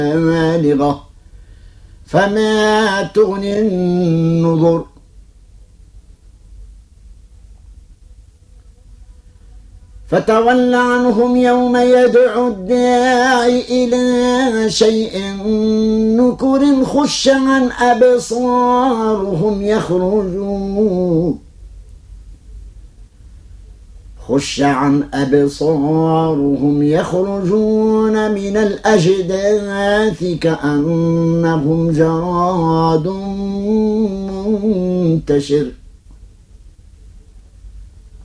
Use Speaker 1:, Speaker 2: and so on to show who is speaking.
Speaker 1: بالغة فما تغني النذر فتول عنهم يوم يدعو الداعي إلى شيء نكر خش عن أبصارهم يخرجون من الأجداث كأنهم جراد منتشر